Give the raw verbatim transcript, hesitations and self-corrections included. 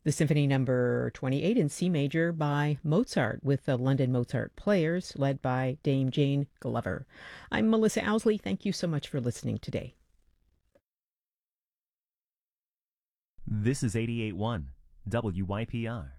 the Symphony Number twenty-eight in C major by Mozart with the London Mozart Players led by Dame Jane Glover. I'm Melissa Owsley. Thank you so much for listening today. This is eighty-eight point one W Y P R.